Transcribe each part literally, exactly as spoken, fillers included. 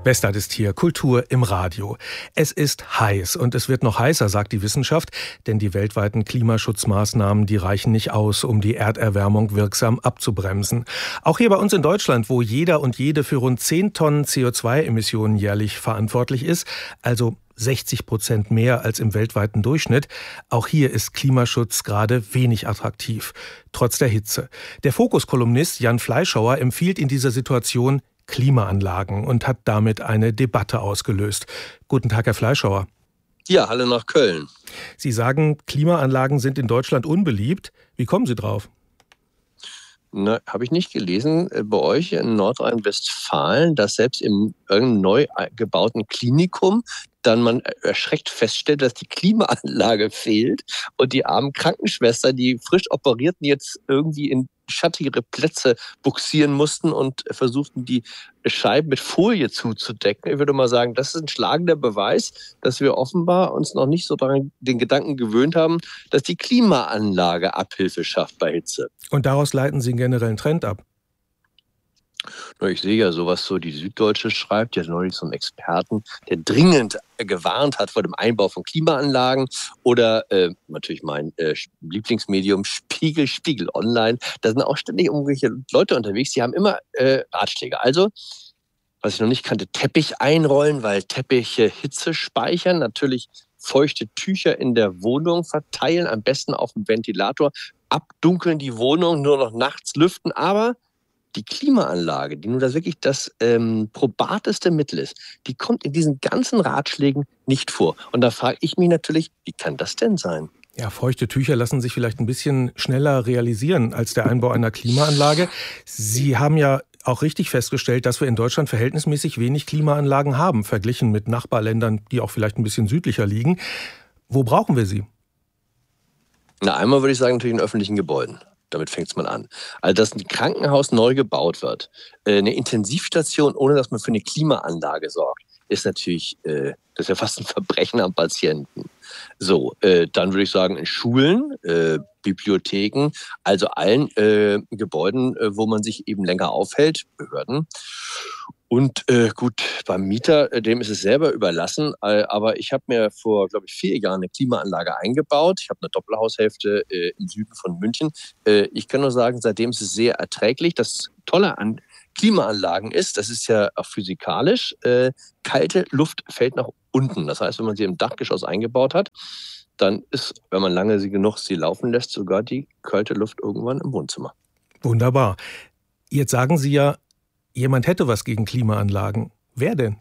Bestadt ist hier, Kultur im Radio. Es ist heiß und es wird noch heißer, sagt die Wissenschaft, denn die weltweiten Klimaschutzmaßnahmen, die reichen nicht aus, um die Erderwärmung wirksam abzubremsen. Auch hier bei uns in Deutschland, wo jeder und jede für rund zehn Tonnen C O zwei Emissionen jährlich verantwortlich ist, also sechzig Prozent mehr als im weltweiten Durchschnitt. Auch hier ist Klimaschutz gerade wenig attraktiv, trotz der Hitze. Der Fokus-Kolumnist Jan Fleischhauer empfiehlt in dieser Situation Klimaanlagen und hat damit eine Debatte ausgelöst. Guten Tag, Herr Fleischhauer. Ja, hallo nach Köln. Sie sagen, Klimaanlagen sind in Deutschland unbeliebt. Wie kommen Sie drauf? Na, habe ich nicht gelesen, bei euch in Nordrhein-Westfalen, dass selbst im irgendeinem neu gebauten Klinikum dann man erschreckt feststellt, dass die Klimaanlage fehlt und die armen Krankenschwestern, die frisch operierten, jetzt irgendwie in schattigere Plätze buxieren mussten und versuchten, die Scheiben mit Folie zuzudecken. Ich würde mal sagen, das ist ein schlagender Beweis, dass wir offenbar uns noch nicht so daran den Gedanken gewöhnt haben, dass die Klimaanlage Abhilfe schafft bei Hitze. Und daraus leiten Sie einen generellen Trend ab? Ich sehe ja sowas, so die Süddeutsche schreibt, ja neulich so einen Experten, der dringend gewarnt hat vor dem Einbau von Klimaanlagen. Oder äh, natürlich mein äh, Lieblingsmedium Spiegel, Spiegel Online. Da sind auch ständig irgendwelche Leute unterwegs, die haben immer äh, Ratschläge. Also, was ich noch nicht kannte, Teppich einrollen, weil Teppiche Hitze speichern. Natürlich feuchte Tücher in der Wohnung verteilen, am besten auf dem Ventilator. Abdunkeln die Wohnung, nur noch nachts lüften, aber die Klimaanlage, die nun das wirklich das ähm, probateste Mittel ist, die kommt in diesen ganzen Ratschlägen nicht vor. Und da frage ich mich natürlich, wie kann das denn sein? Ja, feuchte Tücher lassen sich vielleicht ein bisschen schneller realisieren als der Einbau einer Klimaanlage. Sie haben ja auch richtig festgestellt, dass wir in Deutschland verhältnismäßig wenig Klimaanlagen haben, verglichen mit Nachbarländern, die auch vielleicht ein bisschen südlicher liegen. Wo brauchen wir sie? Na, einmal würde ich sagen, natürlich in öffentlichen Gebäuden. Damit fängt es mal an. Also, dass ein Krankenhaus neu gebaut wird, eine Intensivstation, ohne dass man für eine Klimaanlage sorgt, ist natürlich, äh, das ist ja fast ein Verbrechen am Patienten. So, äh, dann würde ich sagen, in Schulen, äh, Bibliotheken, also allen äh, Gebäuden, äh, wo man sich eben länger aufhält, Behörden. Und äh, gut, beim Mieter, äh, dem ist es selber überlassen. Äh, aber ich habe mir vor, glaube ich, vier Jahren eine Klimaanlage eingebaut. Ich habe eine Doppelhaushälfte äh, im Süden von München. Äh, ich kann nur sagen, seitdem ist es sehr erträglich. Das Tolle an Klimaanlagen ist, das ist ja auch physikalisch, äh, kalte Luft fällt nach unten. Das heißt, wenn man sie im Dachgeschoss eingebaut hat, dann ist, wenn man lange sie genug sie laufen lässt, sogar die kalte Luft irgendwann im Wohnzimmer. Wunderbar. Jetzt sagen Sie ja, jemand hätte was gegen Klimaanlagen. Wer denn?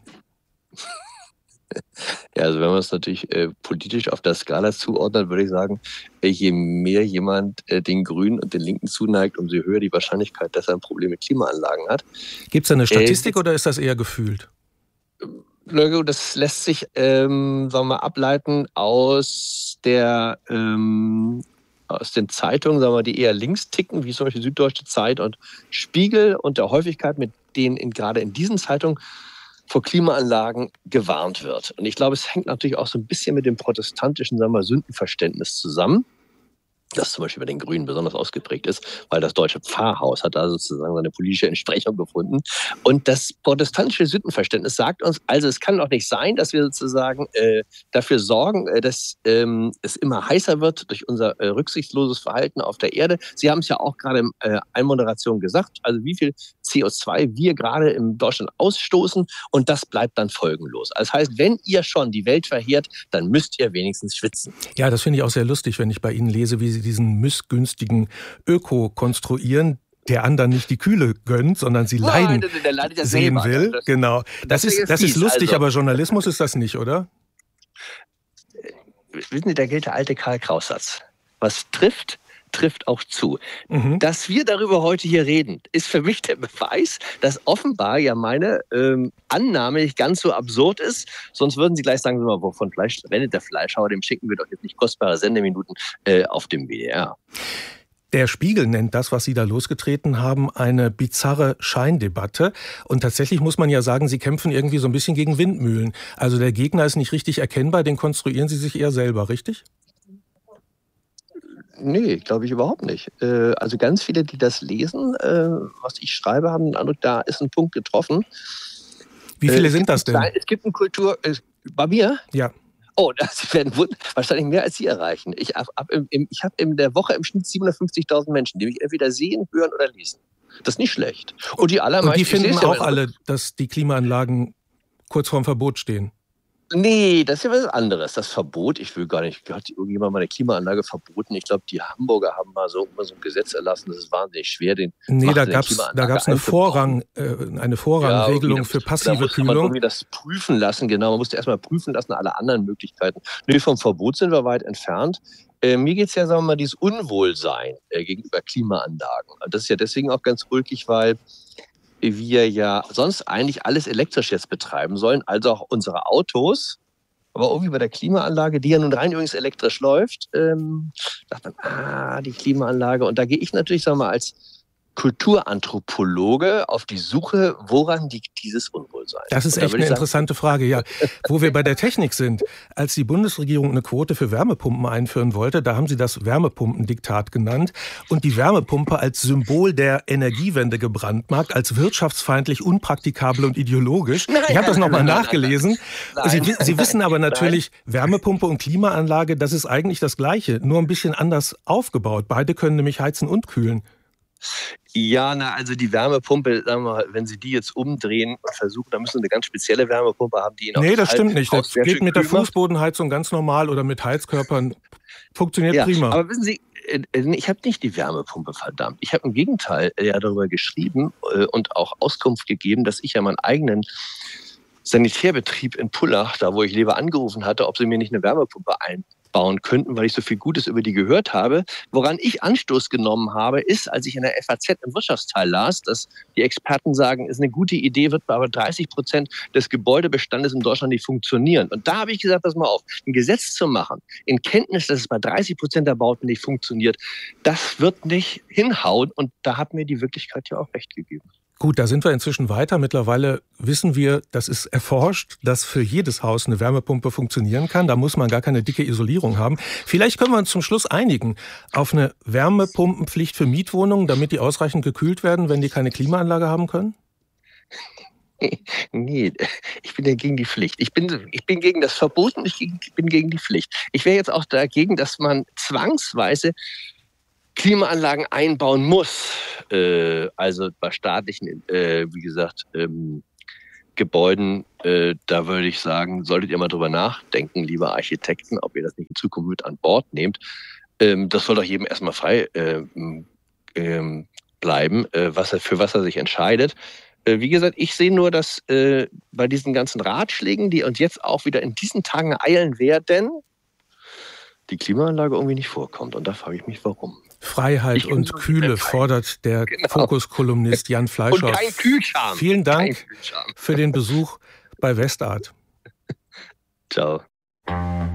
Ja, also wenn man es natürlich äh, politisch auf der Skala zuordnet, würde ich sagen, äh, je mehr jemand äh, den Grünen und den Linken zuneigt, umso höher die Wahrscheinlichkeit, dass er ein Problem mit Klimaanlagen hat. Gibt es da eine Statistik äh, oder ist das eher gefühlt? Das lässt sich ähm, sagen wir mal, ableiten aus der ähm, aus den Zeitungen, sagen wir, die eher links ticken, wie zum Beispiel Süddeutsche Zeit und Spiegel, und der Häufigkeit, mit denen in, gerade in diesen Zeitungen vor Klimaanlagen gewarnt wird. Und ich glaube, es hängt natürlich auch so ein bisschen mit dem protestantischen, sagen wir, Sündenverständnis zusammen, das zum Beispiel bei den Grünen besonders ausgeprägt ist, weil das deutsche Pfarrhaus hat da sozusagen seine politische Entsprechung gefunden. Und das protestantische Sündenverständnis sagt uns, also es kann doch nicht sein, dass wir sozusagen äh, dafür sorgen, äh, dass ähm, es immer heißer wird durch unser äh, rücksichtsloses Verhalten auf der Erde. Sie haben es ja auch gerade in äh, Einmoderation gesagt, also wie viel C O zwei wir gerade in Deutschland ausstoßen, und das bleibt dann folgenlos. Das heißt, wenn ihr schon die Welt verheert, dann müsst ihr wenigstens schwitzen. Ja, das finde ich auch sehr lustig, wenn ich bei Ihnen lese, wie Sie diesen missgünstigen Öko konstruieren, der anderen nicht die Kühle gönnt, sondern sie leiden oh, der leidet ja sehen selber. will. Das, genau. Das, das ist, das ist lustig, also. Aber Journalismus ist das nicht, oder? Wissen Sie, da gilt der alte Karl-Kraus-Satz. Was trifft, trifft auch zu. Mhm. Dass wir darüber heute hier reden, ist für mich der Beweis, dass offenbar ja meine ähm, Annahme nicht ganz so absurd ist. Sonst würden Sie gleich sagen, wovon Fleisch redet der Fleischhauer, dem schicken wir doch jetzt nicht kostbare Sendeminuten äh, auf dem W D R. Der Spiegel nennt das, was Sie da losgetreten haben, eine bizarre Scheindebatte. Und tatsächlich muss man ja sagen, Sie kämpfen irgendwie so ein bisschen gegen Windmühlen. Also der Gegner ist nicht richtig erkennbar, den konstruieren Sie sich eher selber, richtig? Nee, glaube ich überhaupt nicht. Also ganz viele, die das lesen, was ich schreibe, haben den Eindruck, da ist ein Punkt getroffen. Wie viele äh, sind das denn? Klein, es gibt eine Kultur, äh, bei mir? Ja. Oh, das werden wahrscheinlich mehr als Sie erreichen. Ich habe hab in der Woche im Schnitt siebenhundertfünfzigtausend Menschen, die mich entweder sehen, hören oder lesen. Das ist nicht schlecht. Und die allermeisten... Und die finden auch ja alle, dass die Klimaanlagen kurz vorm Verbot stehen? Nee, das ist ja was anderes. Das Verbot, ich will gar nicht, hat irgendjemand mal eine Klimaanlage verboten? Ich glaube, die Hamburger haben mal so, mal so ein Gesetz erlassen, das ist wahnsinnig schwer. Den nee, da gab es da gab's eine, Vorrang, äh, eine Vorrangregelung ja, für passive da musste Kühlung. Man irgendwie das prüfen lassen, genau. Man musste erstmal prüfen lassen, alle anderen Möglichkeiten. Nee, vom Verbot sind wir weit entfernt. Äh, mir geht es ja, sagen wir mal, dieses Unwohlsein äh, gegenüber Klimaanlagen. Und das ist ja deswegen auch ganz ulkig, weil wir ja sonst eigentlich alles elektrisch jetzt betreiben sollen, also auch unsere Autos. Aber irgendwie bei der Klimaanlage, die ja nun rein übrigens elektrisch läuft, ähm, dachte man, ah, die Klimaanlage. Und da gehe ich natürlich, sagen wir mal, als Kulturanthropologe auf die Suche, woran liegt dieses Unwohlsein? Das ist echt eine sagen, interessante Frage, ja. Wo wir bei der Technik sind, als die Bundesregierung eine Quote für Wärmepumpen einführen wollte, da haben sie das Wärmepumpendiktat genannt und die Wärmepumpe als Symbol der Energiewende gebrandmarkt, als wirtschaftsfeindlich, unpraktikabel und ideologisch. Nein, ich habe das nochmal nachgelesen. Nein, nein, sie, sie wissen aber natürlich, nein. Wärmepumpe und Klimaanlage, das ist eigentlich das Gleiche, nur ein bisschen anders aufgebaut. Beide können nämlich heizen und kühlen. Ja, na, also die Wärmepumpe, sagen wir mal, wenn Sie die jetzt umdrehen und versuchen, dann müssen Sie eine ganz spezielle Wärmepumpe haben, die Ihnen auch Nee, das stimmt nicht. Das geht mit der Fußbodenheizung ganz normal oder mit Heizkörpern. Funktioniert ja, prima. Aber wissen Sie, ich habe nicht die Wärmepumpe, verdammt. Ich habe im Gegenteil ja darüber geschrieben und auch Auskunft gegeben, dass ich ja meinen eigenen Sanitärbetrieb in Pullach, da wo ich lebe, angerufen hatte, ob sie mir nicht eine Wärmepumpe einbauen könnten, weil ich so viel Gutes über die gehört habe. Woran ich Anstoß genommen habe, ist, als ich in der F A Z im Wirtschaftsteil las, dass die Experten sagen, ist eine gute Idee, wird aber dreißig Prozent des Gebäudebestandes in Deutschland nicht funktionieren. Und da habe ich gesagt, pass mal auf, ein Gesetz zu machen, in Kenntnis, dass es bei dreißig Prozent der Bauten nicht funktioniert, das wird nicht hinhauen. Und da hat mir die Wirklichkeit ja auch recht gegeben. Gut, da sind wir inzwischen weiter. Mittlerweile wissen wir, das ist erforscht, dass für jedes Haus eine Wärmepumpe funktionieren kann. Da muss man gar keine dicke Isolierung haben. Vielleicht können wir uns zum Schluss einigen auf eine Wärmepumpenpflicht für Mietwohnungen, damit die ausreichend gekühlt werden, wenn die keine Klimaanlage haben können? Nee, ich bin ja gegen die Pflicht. Ich bin, ich bin gegen das Verbot und ich bin gegen die Pflicht. Ich wäre jetzt auch dagegen, dass man zwangsweise Klimaanlagen einbauen muss, äh, also bei staatlichen, äh, wie gesagt, ähm, Gebäuden, äh, da würde ich sagen, solltet ihr mal drüber nachdenken, liebe Architekten, ob ihr das nicht in Zukunft mit an Bord nehmt. Ähm, das soll doch jedem erstmal frei äh, äh, bleiben, äh, was er, für was er sich entscheidet. Äh, wie gesagt, ich sehe nur, dass äh, bei diesen ganzen Ratschlägen, die uns jetzt auch wieder in diesen Tagen eilen werden, die Klimaanlage irgendwie nicht vorkommt. Und da frage ich mich, warum. Freiheit und Kühle fordert der genau. Fokus-Kolumnist Jan Fleischer. Und kein Kühlscham. Vielen Dank für den Besuch bei Westart. Ciao.